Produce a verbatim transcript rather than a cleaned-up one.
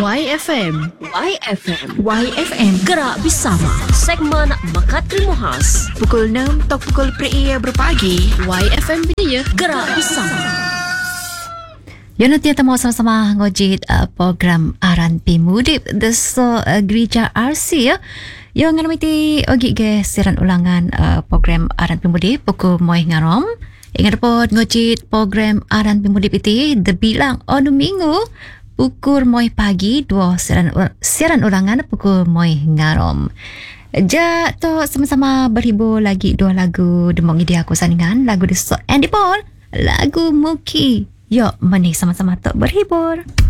Y F M. Y F M. Y F M. Gerak bersama. Segmen Makat Ilmu Khas. Pukul enam atau pukul per berpagi. Y F M Bidaya. Gerak bersama. Ya nanti kita mau sama-sama ngojit uh, program Aran Pimudip Deso uh, Gereja R C ya. Yang ngamiti ogi ke siaran ulangan uh, program Aran Pimudip pukul moy ngarom. Ingat pod ngojit program Aran Pimudip itu debilang onu minggu pukul moy pagi dua siaran siaran ulangan pukul moy ngarom. Ja to sama-sama berhibur lagi dua lagu demong ide aku sandingan lagu Deso Andy Paul, lagu Muki. Yuk, mari sama-sama tok berhibur.